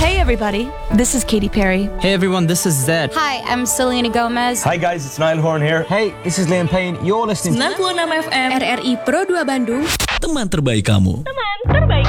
Hey everybody, this is Katy Perry. Hey everyone, this is Zed. Hi, I'm Selena Gomez. Hi guys, it's Niall Horn here. Hey, this is Liam Payne. You're listening to 96 FM RRI Pro 2 Bandung. Teman terbaik kamu.